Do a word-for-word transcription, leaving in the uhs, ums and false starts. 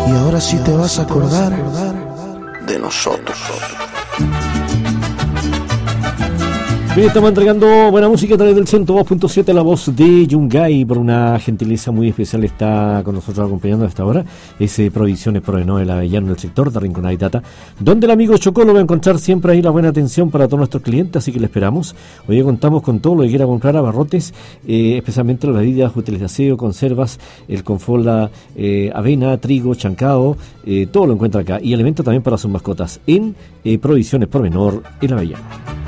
Y ahora sí te vas a acordar de nosotros. Bien, estamos entregando buena música a través del ciento dos punto siete, la voz de Yungay. Por una gentileza muy especial está con nosotros acompañando a esta hora. Es eh, Provisiones Provenor, el Avellano del sector de Rinconada y Tata, donde el amigo Chocó lo va a encontrar siempre ahí la buena atención para todos nuestros clientes, así que le esperamos. Hoy contamos con todo lo que quiera comprar, abarrotes, eh, especialmente las bebidas útiles de aseo, conservas, el confort, la eh, avena, trigo, chancao, eh, todo lo encuentra acá. Y alimentos también para sus mascotas en eh, Provisiones Provenor, el Avellano.